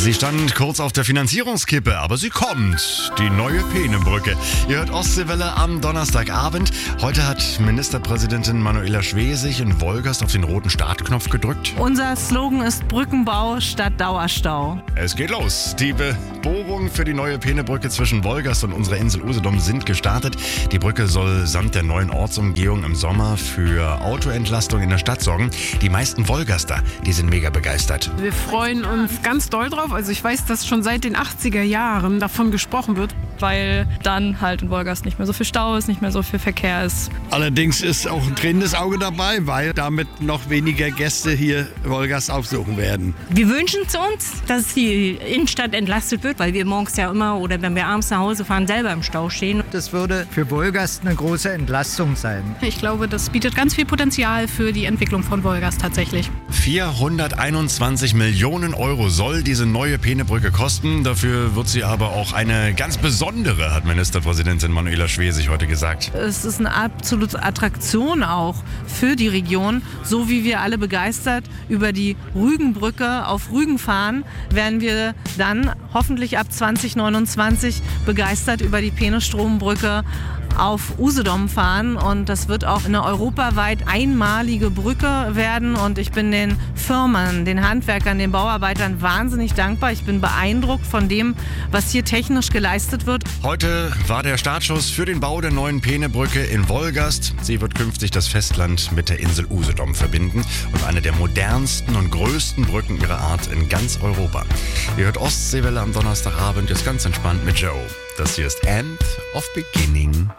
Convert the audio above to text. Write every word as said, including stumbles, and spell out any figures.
Sie stand kurz auf der Finanzierungskippe, aber sie kommt. Die neue Peenebrücke. Ihr hört Ostseewelle am Donnerstagabend. Heute hat Ministerpräsidentin Manuela Schwesig in Wolgast auf den roten Startknopf gedrückt. Unser Slogan ist Brückenbau statt Dauerstau. Es geht los. Die Bebohrungen für die neue Peenebrücke zwischen Wolgast und unserer Insel Usedom sind gestartet. Die Brücke soll samt der neuen Ortsumgehung im Sommer für Autoentlastung in der Stadt sorgen. Die meisten Wolgaster, die sind mega begeistert. Wir freuen uns ganz doll drauf. Also ich weiß, dass schon seit den achtziger Jahren davon gesprochen wird. Weil dann halt in Wolgast nicht mehr so viel Stau ist, nicht mehr so viel Verkehr ist. Allerdings ist auch ein tränendes Auge dabei, weil damit noch weniger Gäste hier Wolgast aufsuchen werden. Wir wünschen es uns, dass die Innenstadt entlastet wird, weil wir morgens ja immer oder wenn wir abends nach Hause fahren, selber im Stau stehen. Das würde für Wolgast eine große Entlastung sein. Ich glaube, das bietet ganz viel Potenzial für die Entwicklung von Wolgast tatsächlich. vierhunderteinundzwanzig Millionen Euro soll diese neue Peenebrücke kosten. Dafür wird sie aber auch eine ganz besondere, hat Ministerpräsidentin Manuela Schwesig heute gesagt. Es ist eine absolute Attraktion auch für die Region. So wie wir alle begeistert über die Rügenbrücke auf Rügen fahren, werden wir dann hoffentlich ab zwanzig neunundzwanzig begeistert über die Peenestrombrücke auf Usedom fahren, und das wird auch eine europaweit einmalige Brücke werden, und ich bin den Firmen, den Handwerkern, den Bauarbeitern wahnsinnig dankbar. Ich bin beeindruckt von dem, was hier technisch geleistet wird. Heute war der Startschuss für den Bau der neuen Peenebrücke in Wolgast. Sie wird künftig das Festland mit der Insel Usedom verbinden und eine der modernsten und größten Brücken ihrer Art in ganz Europa. Ihr hört Ostseewelle am Donnerstagabend, ist ganz entspannt mit Joe. Das hier ist End of Beginning.